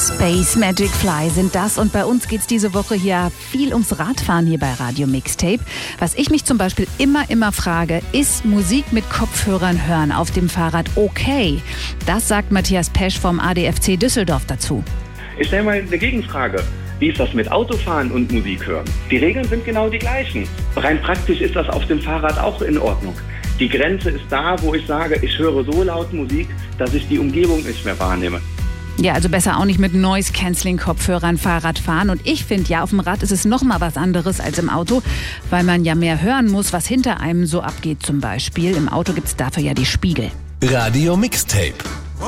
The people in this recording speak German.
Space Magic Fly sind das und bei uns geht's diese Woche hier viel ums Radfahren hier bei Radio Mixtape. Was ich mich zum Beispiel immer frage, ist Musik mit Kopfhörern hören auf dem Fahrrad okay? Das sagt Matthias Pesch vom ADFC Düsseldorf dazu. Ich stelle mal eine Gegenfrage. Wie ist das mit Autofahren und Musik hören? Die Regeln sind genau die gleichen. Rein praktisch ist das auf dem Fahrrad auch in Ordnung. Die Grenze ist da, wo ich sage, ich höre so laut Musik, dass ich die Umgebung nicht mehr wahrnehme. Ja, also besser auch nicht mit Noise-Canceling-Kopfhörern Fahrrad fahren. Und ich finde, ja, auf dem Rad ist es noch mal was anderes als im Auto, weil man ja mehr hören muss, was hinter einem so abgeht zum Beispiel. Im Auto gibt es dafür ja die Spiegel. Radio Mixtape.